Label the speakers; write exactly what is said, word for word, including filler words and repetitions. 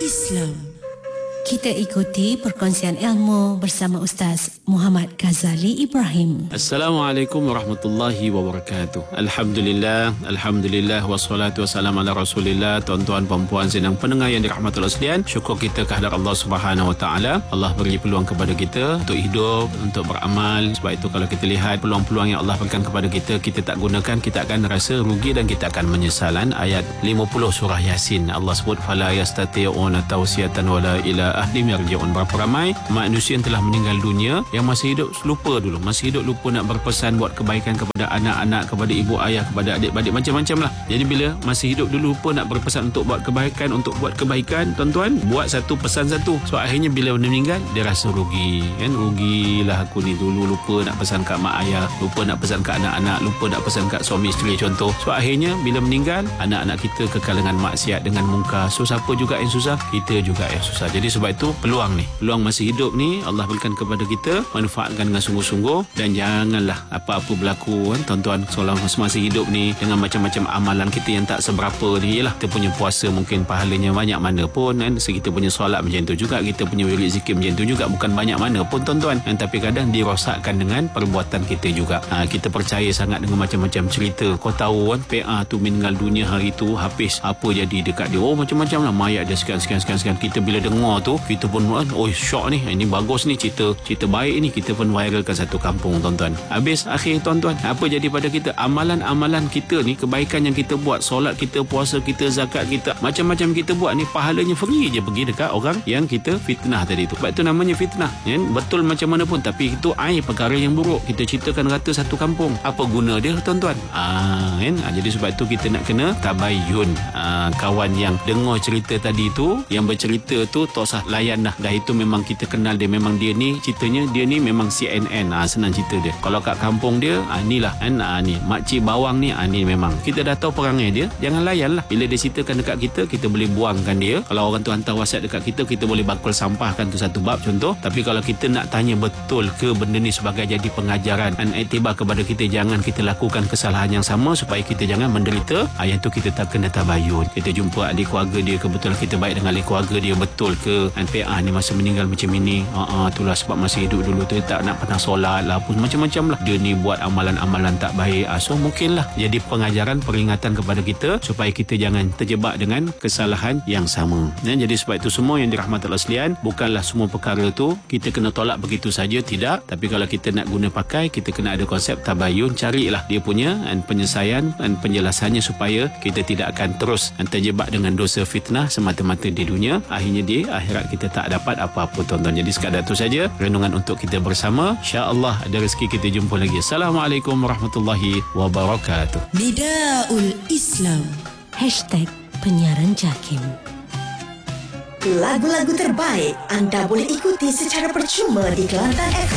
Speaker 1: Islam. Kita ikuti perkongsian ilmu bersama Ustaz Muhammad Ghazali Ibrahim.
Speaker 2: Assalamualaikum warahmatullahi wabarakatuh. Alhamdulillah, Alhamdulillah, wassalatu wassalamu ala rasulillah. Tuan-tuan, puan-puan, sedang pendengar yang dirahmati Allah sekalian, syukur kita kehadrat Allah Subhanahu Wa Taala. Allah beri peluang kepada kita untuk hidup, untuk beramal. Sebab itu kalau kita lihat peluang-peluang yang Allah berikan kepada kita, kita tak gunakan, kita akan rasa rugi dan kita akan menyesalan. Ayat lima puluh surah Yasin, Allah sebut fala yastati'una tawsiyatan wala ila ahli yarji'un. Berapa ramai manusia yang telah meninggal dunia yang masih hidup lupa dulu, masih hidup lupa nak berpesan buat kebaikan kepada anak-anak, kepada ibu ayah, kepada adik-adik, macam-macam lah. Jadi bila masih hidup dulu lupa nak berpesan untuk buat kebaikan, untuk buat kebaikan, tuan-tuan, buat satu pesan satu. So akhirnya bila meninggal dia rasa rugi, kan? Rugilah aku ni, dulu lupa nak pesan kat mak ayah, lupa nak pesan kat anak-anak, lupa nak pesan kat suami isteri contoh. So akhirnya bila meninggal, anak-anak kita kekal dengan maksiat, dengan mungkar. So siapa juga yang susah? Kita juga yang susah. Jadi sebab itu peluang ni, peluang masih hidup ni Allah berikan kepada kita, manfaatkan dengan sungguh-sungguh dan janganlah apa-apa berlaku, kan tuan-tuan, selama masih hidup ni dengan macam-macam amalan kita yang tak seberapa ni. Yalah, kita punya puasa mungkin pahalanya banyak mana pun, kan, kita punya solat macam tu juga, kita punya wirid zikir macam tu juga, bukan banyak mana pun tuan-tuan, kan? Tapi kadang dirosakkan dengan perbuatan kita juga. Ha, kita percaya sangat dengan macam-macam cerita. Kau tahu kan, P A tu meninggal dunia hari tu, habis apa jadi dekat dia, oh macam-macam lah, mayat dia sekian-sekian-sekian. Kita bila dengar tu, kita pun oh syok ni, ini bagus ni, cerita cerita baik ni, kita pun viralkan satu kampung tuan-tuan. Habis akhir tuan-tuan, apa jadi pada kita? Amalan-amalan kita ni, kebaikan yang kita buat, solat kita, puasa kita, zakat kita, macam-macam kita buat ni, pahalanya free je pergi dekat orang yang kita fitnah tadi tu. Sebab itu namanya fitnah, kan? Betul macam mana pun, tapi itu air perkara yang buruk, kita ceritakan rata satu kampung. Apa guna dia tuan-tuan? Ah, kan? Ah, jadi sebab itu kita nak kena tabayun. Ah, kawan yang dengar cerita tadi tu, yang bercerita tu tak usah layan dah. Dah itu memang kita kenal dia, memang dia ni ceritanya, dia ni memang C N N. Ah, senang cerita dia. Kalau kat kampung dia, ah, inilah kan, ah, ni makcik bawang ni, ah, ni memang kita dah tahu perangai dia, jangan layan lah. Bila dia ceritakan dekat kita, kita boleh buangkan dia. Kalau orang tu hantar WhatsApp dekat kita, kita boleh bakul sampahkan tu satu bab contoh. Tapi kalau kita nak tanya betul ke benda ni sebagai jadi pengajaran dan iktibar kepada kita, jangan kita lakukan kesalahan yang sama supaya kita jangan menderita. Ah, yang tu kita tak kena tabayun. Kita jumpa ahli keluarga dia, kebetulan kita baik dengan ahli keluarga dia, betul ke N P A ni masa meninggal macam ini? Ah, ah, itulah sebab masih hidup dulu tu tak nak pernah solat lah, pun macam-macam lah, dia ni buat amalan-amalan tak baik. Ah, so mungkinlah jadi pengajaran, peringatan kepada kita supaya kita jangan terjebak dengan kesalahan yang sama. Ya, jadi sebab itu semua yang dirahmati Allah sekalian, bukanlah semua perkara tu kita kena tolak begitu saja, tidak. Tapi kalau kita nak guna pakai, kita kena ada konsep tabayun, carilah dia punya dan penyelesaian dan penjelasannya supaya kita tidak akan terus terjebak dengan dosa fitnah semata-mata di dunia, akhirnya di akhirat kita tak dapat apa-apa tuan-tuan. Jadi sekadar itu saja renungan untuk kita bersama. InsyaAllah ada rezeki kita jumpa lagi. Assalamualaikum warahmatullahi wabarakatuh.
Speaker 1: Nidaul Islam. Hashtag penyiaran JAKIM.
Speaker 3: Lagu-lagu terbaik anda boleh ikuti secara percuma di Kelantan F M.